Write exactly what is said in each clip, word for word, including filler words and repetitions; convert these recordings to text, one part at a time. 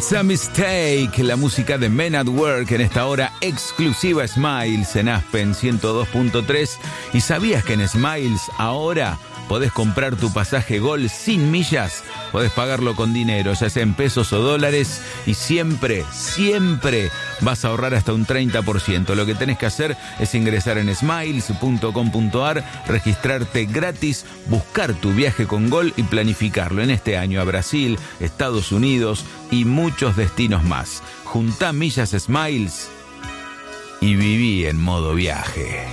It's a Mistake, la música de Men at Work en esta hora exclusiva Smiles en Aspen ciento dos punto tres. ¿Y sabías que en Smiles ahora podés comprar tu pasaje Gol sin millas? Podés pagarlo con dinero, ya sea en pesos o dólares, y siempre, siempre vas a ahorrar hasta un treinta por ciento. Lo que tenés que hacer es ingresar en smiles punto com punto ar, registrarte gratis, buscar tu viaje con Gol y planificarlo en este año a Brasil, Estados Unidos y muchos destinos más. Juntá millas Smiles y viví en modo viaje.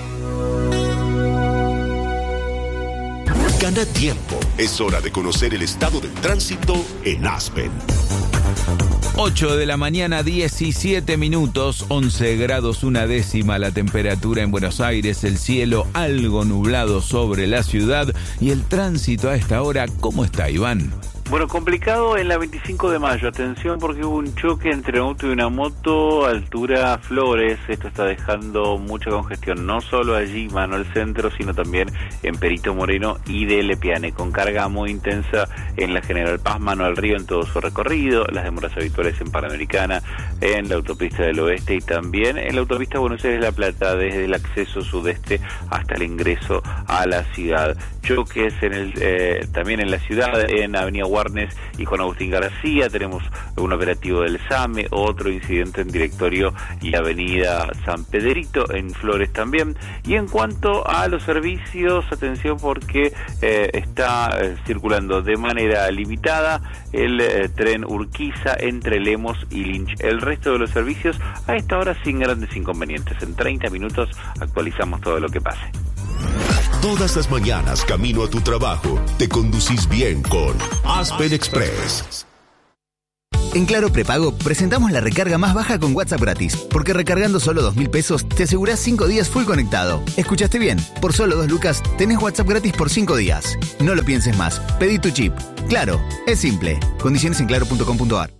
Gana tiempo. Es hora de conocer el estado del tránsito en Aspen. ocho de la mañana, diecisiete minutos, once grados una décima la temperatura en Buenos Aires, el cielo algo nublado sobre la ciudad y el tránsito a esta hora. ¿Cómo está, Iván? Bueno, complicado en la veinticinco de mayo, atención porque hubo un choque entre un auto y una moto, altura Flores, esto está dejando mucha congestión, no solo allí, Manuel Centro, sino también en Perito Moreno y de Lepiane, con carga muy intensa en la General Paz, Manuel Río en todo su recorrido, las demoras habituales en Panamericana, en la autopista del Oeste y también en la autopista Buenos Aires-La Plata, desde el acceso sudeste hasta el ingreso a la ciudad. Choques en el, eh, también en la ciudad, en Avenida Guardia y Juan Agustín García, tenemos un operativo del SAME, otro incidente en Directorio y Avenida San Pedrito, en Flores también. Y en cuanto a los servicios, atención porque eh, está eh, circulando de manera limitada el eh, tren Urquiza entre Lemos y Lynch. El resto de los servicios a esta hora sin grandes inconvenientes. En treinta minutos actualizamos todo lo que pase. Todas las mañanas, camino a tu trabajo, te conducís bien con Aspen Express. En Claro Prepago presentamos la recarga más baja con WhatsApp gratis, porque recargando solo dos mil pesos te asegurás cinco días full conectado. ¿Escuchaste bien? Por solo dos lucas tenés WhatsApp gratis por cinco días. No lo pienses más, pedí tu chip. Claro, es simple. Condiciones en claro punto com punto ar.